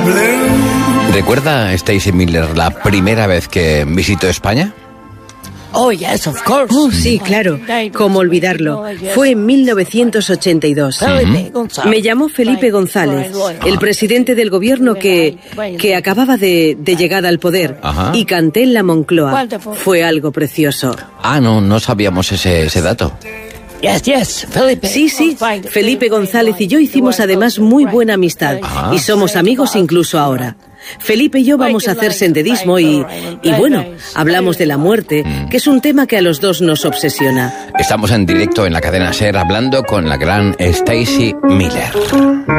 ¿Recuerda Stacy Miller la primera vez que visitó España? Oh, yes, of course. Oh, sí, claro. ¿Cómo olvidarlo? Fue en 1982. Me llamó Felipe González, el presidente del gobierno que acababa de llegar al poder. Ajá. Y canté en la Moncloa. Fue algo precioso. Ah, no sabíamos ese dato. Yes, Felipe. Sí, Felipe González y yo hicimos además muy buena amistad. Y somos amigos incluso ahora. Felipe y yo vamos a hacer senderismo y bueno, hablamos de la muerte, que es un tema que a los dos nos obsesiona. Estamos en directo en la cadena SER hablando con la gran Stacy Miller.